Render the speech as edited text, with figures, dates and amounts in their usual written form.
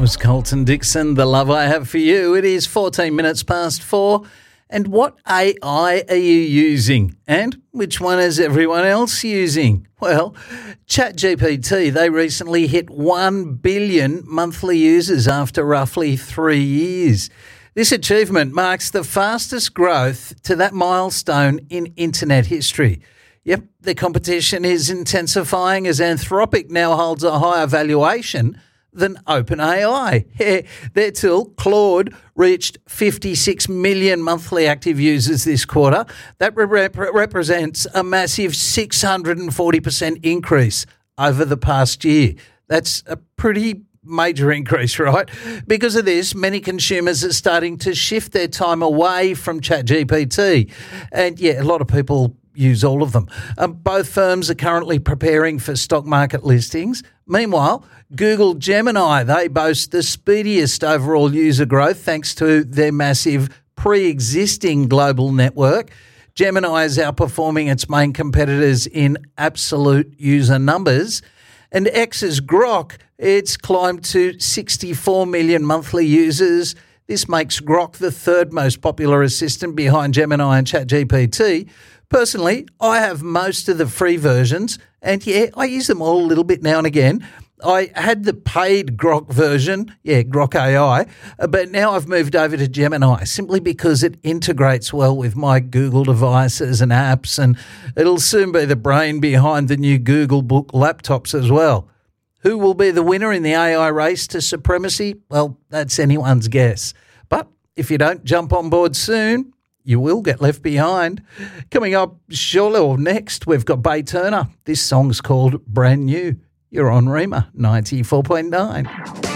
was Colton Dixon, The Love I Have For You. It is 14 minutes past 4. And what AI are you using? And which one is everyone else using? Well, ChatGPT, they recently hit 1 billion monthly users after roughly 3 years. This achievement marks the fastest growth to that milestone in internet history. Yep, the competition is intensifying as Anthropic now holds a higher valuation than OpenAI. Their tool, Claude, reached 56 million monthly active users this quarter. That represents a massive 640% increase over the past year. That's a pretty major increase, right? Because of this, many consumers are starting to shift their time away from ChatGPT. And yeah, a lot of people use all of them. Both firms are currently preparing for stock market listings. Meanwhile, Google Gemini, they boast the speediest overall user growth thanks to their massive pre-existing global network. Gemini is outperforming its main competitors in absolute user numbers. And X's Grok, it's climbed to 64 million monthly users. This makes Grok the third most popular assistant behind Gemini and ChatGPT. Personally, I have most of the free versions, and yeah, I use them all a little bit now and again. I had the paid Grok version, Grok AI, but now I've moved over to Gemini simply because it integrates well with my Google devices and apps, and it'll soon be the brain behind the new Google Book laptops as well. Who will be the winner in the AI race to supremacy? Well, that's anyone's guess. But if you don't jump on board soon, you will get left behind. Coming up shortly or next, we've got Bay Turner. This song's called Brand New. You're on Rima 94.9.